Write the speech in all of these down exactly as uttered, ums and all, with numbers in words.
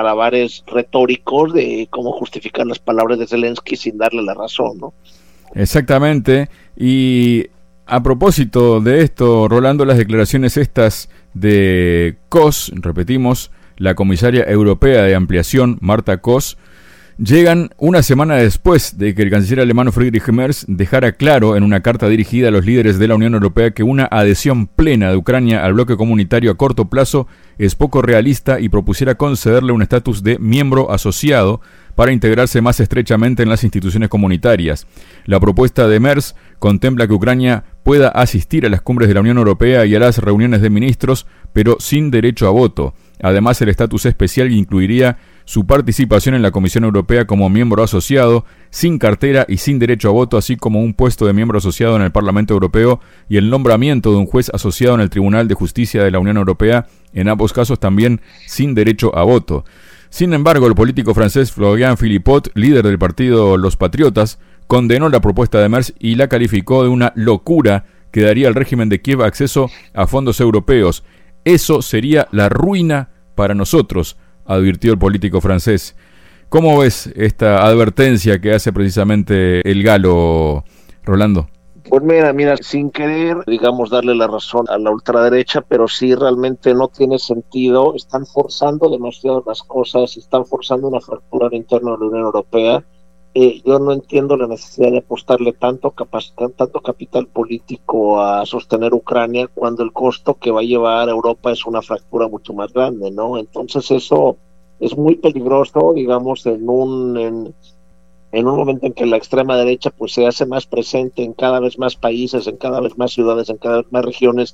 malabares retóricos de cómo justificar las palabras de Zelensky sin darle la razón, ¿no? Exactamente, y a propósito de esto, Rolando, las declaraciones estas de Koch, repetimos, la comisaria europea de ampliación, Marta Koch, llegan una semana después de que el canciller alemán Friedrich Merz dejara claro en una carta dirigida a los líderes de la Unión Europea que una adhesión plena de Ucrania al bloque comunitario a corto plazo es poco realista y propusiera concederle un estatus de miembro asociado para integrarse más estrechamente en las instituciones comunitarias. La propuesta de Merz contempla que Ucrania pueda asistir a las cumbres de la Unión Europea y a las reuniones de ministros, pero sin derecho a voto. Además, el estatus especial incluiría su participación en la Comisión Europea como miembro asociado, sin cartera y sin derecho a voto, así como un puesto de miembro asociado en el Parlamento Europeo y el nombramiento de un juez asociado en el Tribunal de Justicia de la Unión Europea, en ambos casos también sin derecho a voto. Sin embargo, el político francés Florian Philippot, líder del partido Los Patriotas, condenó la propuesta de Merz y la calificó de una locura que daría al régimen de Kiev acceso a fondos europeos. Eso sería la ruina para nosotros, advirtió el político francés. ¿Cómo ves esta advertencia que hace precisamente el galo, Rolando? Pues mira, mira, sin querer, digamos, darle la razón a la ultraderecha, pero sí realmente no tiene sentido. Están forzando demasiado las cosas, están forzando una fractura al interno de la Unión Europea. Eh, yo no entiendo la necesidad de apostarle tanto, capac- tanto capital político a sostener Ucrania cuando el costo que va a llevar a Europa es una fractura mucho más grande, ¿no? Entonces eso es muy peligroso, digamos, en un en, en un momento en que la extrema derecha pues se hace más presente en cada vez más países, en cada vez más ciudades, en cada vez más regiones,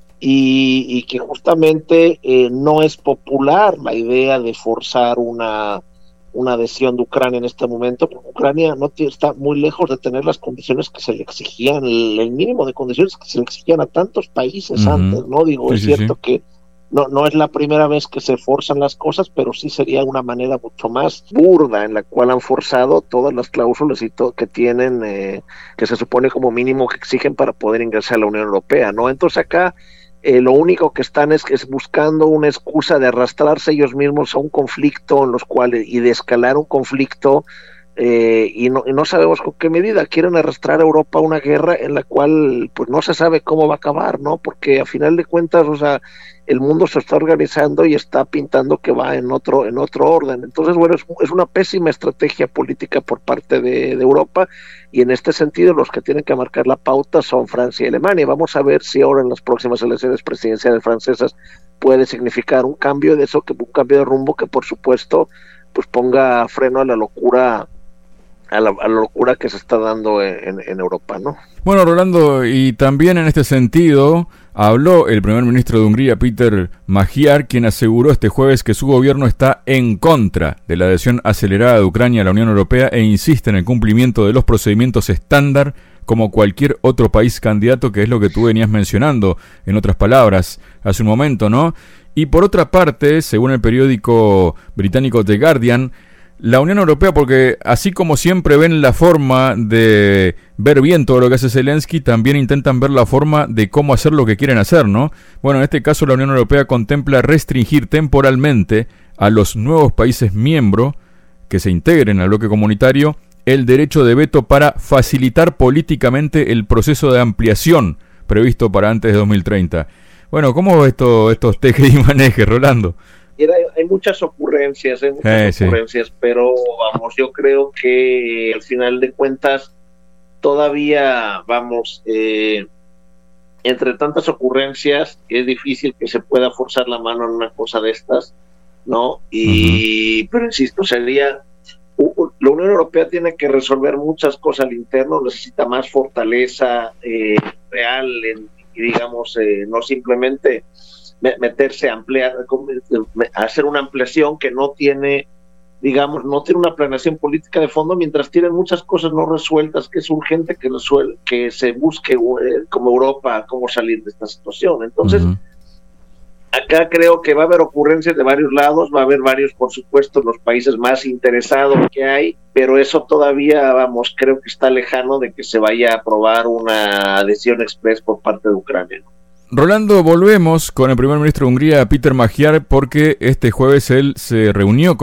y, y que justamente eh, no es popular la idea de forzar una una adhesión de Ucrania en este momento, porque Ucrania no tiene, está muy lejos de tener las condiciones que se le exigían, el, el mínimo de condiciones que se le exigían a tantos países uh-huh. antes, ¿no? Digo, sí, es sí, cierto sí. que no, no es la primera vez que se forzan las cosas, pero sí sería una manera mucho más burda en la cual han forzado todas las cláusulas y todo que tienen, eh, que se supone como mínimo que exigen para poder ingresar a la Unión Europea, ¿no? Entonces acá Eh, lo único que están es, es buscando una excusa de arrastrarse ellos mismos a un conflicto en los cuales y de escalar un conflicto eh, y, no, y no sabemos con qué medida quieren arrastrar a Europa a una guerra en la cual pues no se sabe cómo va a acabar, ¿no? Porque a final de cuentas, o sea, el mundo se está organizando y está pintando que va en otro en otro orden. Entonces, bueno, es, es una pésima estrategia política por parte de, de Europa, y en este sentido los que tienen que marcar la pauta son Francia y Alemania. Vamos a ver si ahora en las próximas elecciones presidenciales francesas puede significar un cambio de eso, que un cambio de rumbo que por supuesto pues ponga freno a la locura A la, a la locura que se está dando en, en Europa, ¿no? Bueno, Rolando, y también en este sentido habló el primer ministro de Hungría, Péter Magyar, quien aseguró este jueves que su gobierno está en contra de la adhesión acelerada de Ucrania a la Unión Europea e insiste en el cumplimiento de los procedimientos estándar como cualquier otro país candidato, que es lo que tú venías mencionando, en otras palabras, hace un momento, ¿no? Y por otra parte, según el periódico británico The Guardian, la Unión Europea, porque así como siempre ven la forma de ver bien todo lo que hace Zelensky, también intentan ver la forma de cómo hacer lo que quieren hacer, ¿no? Bueno, en este caso la Unión Europea contempla restringir temporalmente a los nuevos países miembros que se integren al bloque comunitario el derecho de veto para facilitar políticamente el proceso de ampliación previsto para antes de dos mil treinta. Bueno, ¿cómo ves esto, estos tejes y manejes, Rolando? Hay, hay muchas ocurrencias, hay muchas eh, ocurrencias, sí. Pero vamos, yo creo que al final de cuentas todavía, vamos, eh, entre tantas ocurrencias es difícil que se pueda forzar la mano en una cosa de estas, ¿no? Y uh-huh. Pero insisto, sería uh, la Unión Europea tiene que resolver muchas cosas al interno, necesita más fortaleza eh, real, en, digamos, eh, no simplemente meterse a ampliar, a hacer una ampliación que no tiene, digamos, no tiene una planeación política de fondo, mientras tienen muchas cosas no resueltas, que es urgente que, resuel- que se busque eh, como Europa cómo salir de esta situación. Entonces, uh-huh. Acá creo que va a haber ocurrencias de varios lados, va a haber varios, por supuesto, los países más interesados que hay, pero eso todavía, vamos, creo que está lejano de que se vaya a aprobar una adhesión express por parte de Ucrania, ¿no? Rolando, volvemos con el primer ministro de Hungría, Péter Magyar, porque este jueves él se reunió con